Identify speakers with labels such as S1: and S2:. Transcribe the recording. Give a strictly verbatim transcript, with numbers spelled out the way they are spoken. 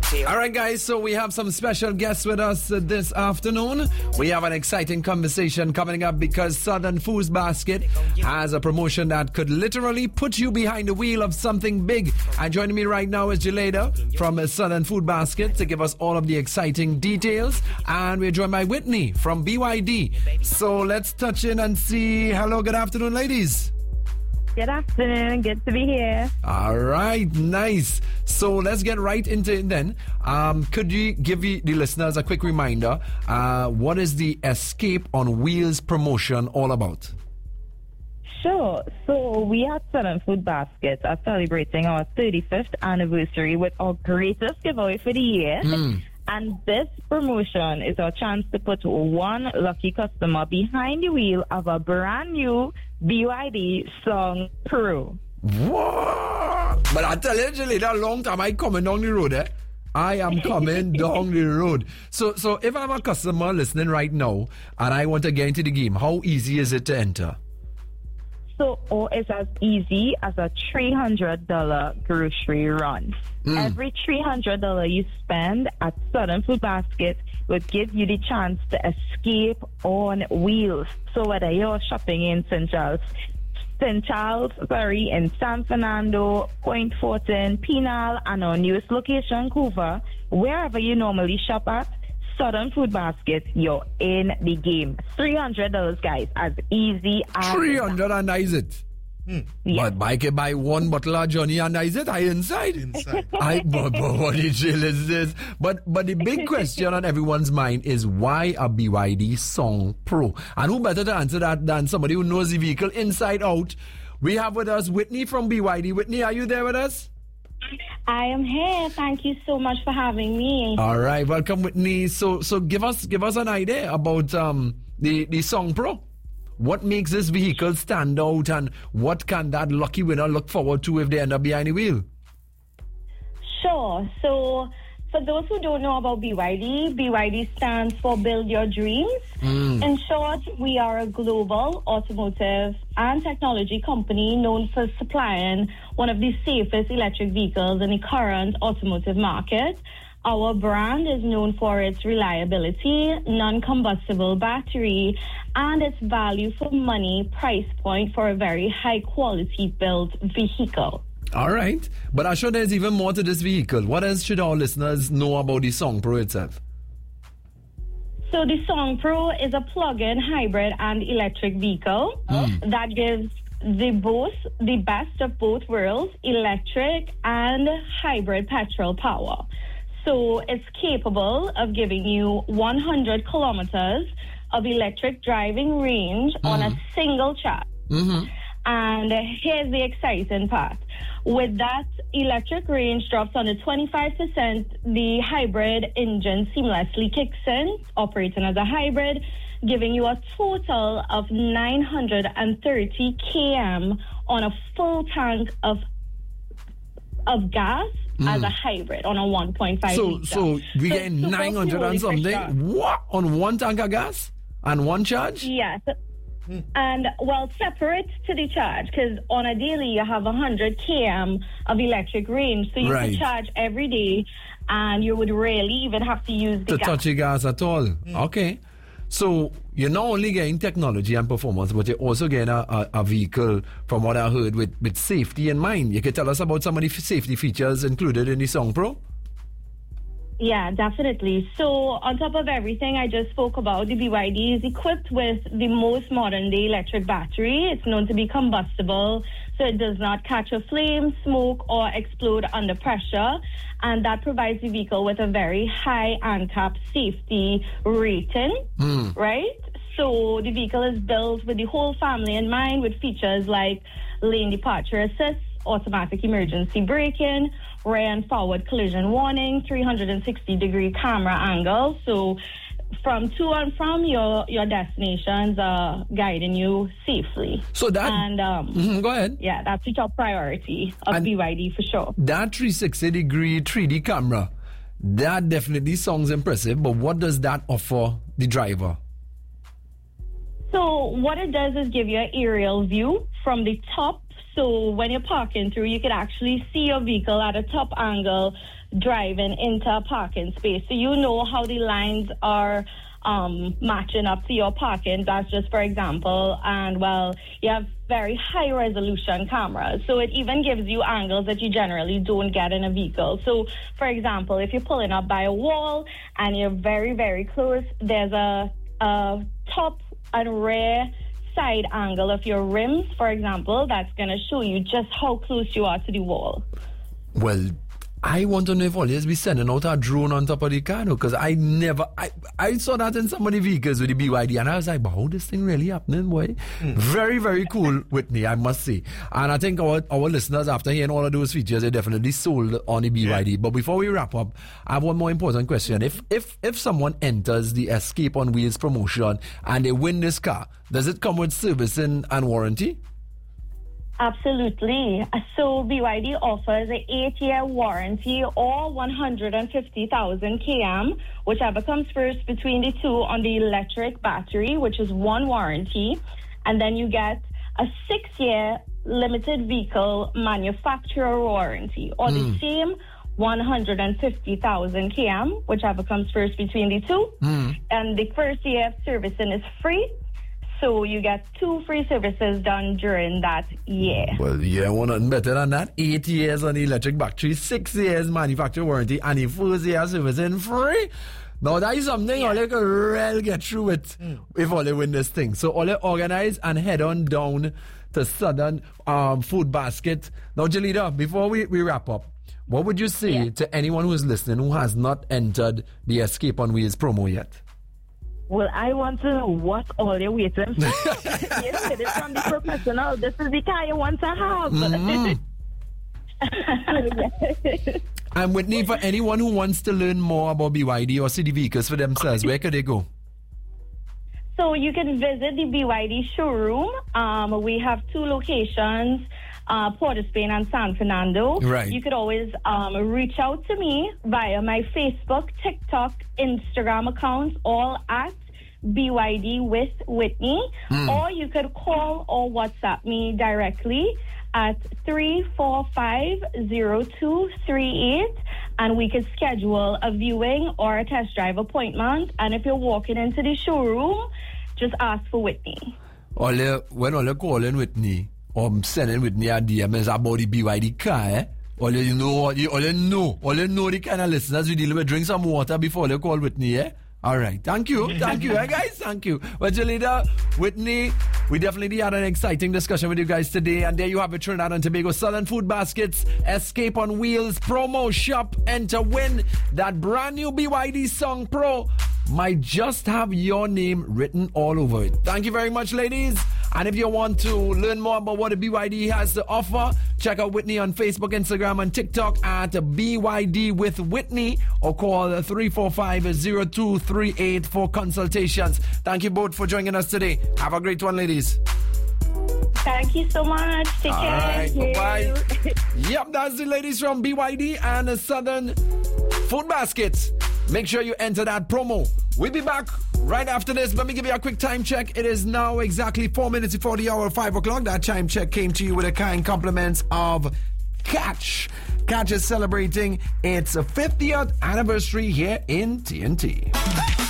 S1: All right, guys, so we have some special guests with us uh, this afternoon. We have an exciting conversation coming up because Southern Foods Basket has a promotion that could literally put you behind the wheel of something big. And joining me right now is Jeleda from uh, Southern Food Basket to give us all of the exciting details. And we're joined by Whitney from B Y D. So let's touch in and see. Hello, good afternoon, ladies.
S2: Good afternoon. Good to be here.
S1: All right, nice. So let's get right into it then. Um, could you give the listeners a quick reminder? Uh, what is the Escape on Wheels promotion all about?
S2: Sure. So we at Southern Food Basket are celebrating our thirty-fifth anniversary with our greatest giveaway for the year. Mm. And this promotion is our chance to put one lucky customer behind the wheel of a brand new B Y D Song Pro.
S1: What? But I tell you, Jelena, a long time I coming down the road, eh? I am coming down the road. So, so if I'm a customer listening right now and I want to get into the game, how easy is it to enter?
S2: So, oh, it's as easy as a three hundred dollars grocery run. Mm. Every three hundred dollars you spend at Southern Food Basket will give you the chance to escape on wheels. So whether you're shopping in Saint Charles, Saint Charles, sorry, in San Fernando, Point Fortin, Penal, and our newest location, Couva, wherever you normally shop at, Southern Food Basket, you're in the game. three hundred dollars, guys, as easy as
S1: three hundred dollars and is it? Hmm.
S2: Yes.
S1: But I can buy one bottle of Johnny and is it? I inside?
S3: Inside.
S1: I, but, but what the chill is this? But, but the big question on everyone's mind is why a B Y D Song Pro? And who better to answer that than somebody who knows the vehicle inside out? We have with us Whitney from B Y D. Whitney, are you there with us?
S4: I am here. Thank you so much for having me.
S1: All right, welcome, Whitney. So, so give us give us an idea about um the the Song Pro. What makes this vehicle stand out, and what can that lucky winner look forward to if they end up behind the wheel?
S4: Sure. So, for those who don't know about B Y D, B Y D stands for Build Your Dreams. Mm. In short, we are a global automotive and technology company known for supplying one of the safest electric vehicles in the current automotive market. Our brand is known for its reliability, non-combustible battery, and its value for money price point for a very high-quality built vehicle.
S1: All right. But I'm sure there's even more to this vehicle. What else should our listeners know about the Song Pro itself?
S4: So the Song Pro is a plug-in hybrid and electric vehicle mm. that gives the both the best of both worlds, electric and hybrid petrol power. So it's capable of giving you one hundred kilometers of electric driving range mm. on a single charge. Mm-hmm. And here's the exciting part. With that electric range drops under twenty-five percent, the hybrid engine seamlessly kicks in, operating as a hybrid, giving you a total of nine hundred thirty kilometers on a full tank of of gas mm. as a hybrid on a one point five
S1: so,
S4: liter.
S1: So we get so nine hundred and something? What? On one tank of gas? And one charge?
S4: Yes. Mm. And, well, separate to the charge, because on a daily you have one hundred kilometers of electric range, so you right. can charge every day, and you would rarely even have to use the
S1: to
S4: gas.
S1: touch the gas at all. Mm. Okay. So you're not only getting technology and performance, but you're also getting a, a, a vehicle, from what I heard, with, with safety in mind. You can tell us about some of the f- safety features included in the Song Pro?
S4: Yeah, definitely. So on top of everything I just spoke about, the B Y D is equipped with the most modern day electric battery. It's known to be combustible, so it does not catch a flame, smoke, or explode under pressure. And that provides the vehicle with a very high ANCAP safety rating, mm. right? So the vehicle is built with the whole family in mind, with features like lane departure assist, automatic emergency braking, rear and forward collision warning, three hundred sixty degree camera angle. So from to and from your, your destinations, uh, guiding you safely.
S1: So that...
S4: And, um,
S1: mm-hmm, go ahead.
S4: Yeah, that's the top priority of and B Y D for sure.
S1: That three sixty degree three D camera, that definitely sounds impressive, but what does that offer the driver?
S4: So what it does is give you an aerial view from the top. So when you're parking through, you could actually see your vehicle at a top angle driving into a parking space. So you know how the lines are um, matching up to your parking. That's just for example. And, well, you have very high resolution cameras. So it even gives you angles that you generally don't get in a vehicle. So, for example, if you're pulling up by a wall and you're very, very close, there's a, a top and rear side angle of your rims, for example, that's going to show you just how close you are to the wall.
S1: Well, I want to know if always be sending out a drone on top of the car, because I never, I, I saw that in some of the vehicles with the B Y D, and I was like, but how this thing really happening, boy? Mm. Very, very cool, Whitney, I must say. And I think our, our listeners, after hearing all of those features, are definitely sold on the B Y D. Yeah. But before we wrap up, I have one more important question. If, if, if someone enters the Escape on Wheels promotion and they win this car, does it come with servicing and warranty?
S4: Absolutely. So B Y D offers an eight-year warranty or one hundred fifty thousand kilometers, whichever comes first between the two on the electric battery, which is one warranty. And then you get a six-year limited vehicle manufacturer warranty, or mm. the same one hundred fifty thousand kilometers, whichever comes first between the two. Mm. And the first year of servicing is free. So you get two free services done during that year.
S1: Well, yeah, one nothing better than that. Eight years on the electric battery, six years manufacturer warranty, and the first year servicing free. Now, that is something yeah. all they can really get through it mm. if all they win this thing. So all they organize and head on down to Southern um, Food Basket. Now, Jalida, before we, we wrap up, what would you say yeah. to anyone who is listening who has not entered the Escape on Wheels promo yet?
S2: Well, I want to know what all you're waiting for. You said it from the professional. This is the car you want to have.
S1: Mm-hmm. And Whitney, for anyone who wants to learn more about B Y D or see the vehicles for themselves, where could they go?
S4: So you can visit the B Y D showroom. Um, we have two locations, uh, Port of Spain and San Fernando.
S1: Right.
S4: You could always um, reach out to me via my Facebook, TikTok, Instagram accounts, all at B Y D with Whitney. Mm. Or you could call or WhatsApp me directly at three four five zero two three eight, and we could schedule a viewing or a test drive appointment. And if you're walking into the showroom, just ask for Whitney.
S1: All you, when all you calling Whitney or sending Whitney a D M is about the B Y D car, eh? All you know, all you, all you know, all you know the kind of listeners we deal with. Drink some water before you call Whitney, eh? All right. Thank you. Thank you, hey guys. Thank you. Well, Jalida, Whitney, we definitely had an exciting discussion with you guys today. And there you have it, Trinidad and Tobago Southern Food Baskets Escape on Wheels promo shop. And to win that brand new B Y D Song Pro might just have your name written all over it. Thank you very much, ladies. And if you want to learn more about what the B Y D has to offer, check out Whitney on Facebook, Instagram, and TikTok at B Y D with Whitney, or call three four five zero two three eight for consultations. Thank you both for joining us today. Have a great one, ladies.
S4: Thank you so much. Take
S1: All
S4: care.
S1: Right, bye-bye. Yep, that's the ladies from B Y D and the Southern Food Baskets. Make sure you enter that promo. We'll be back right after this. Let me give you a quick time check. It is now exactly four minutes before the hour, five o'clock. That time check came to you with a kind compliments of Catch. Catch is celebrating its fiftieth anniversary here in T N T.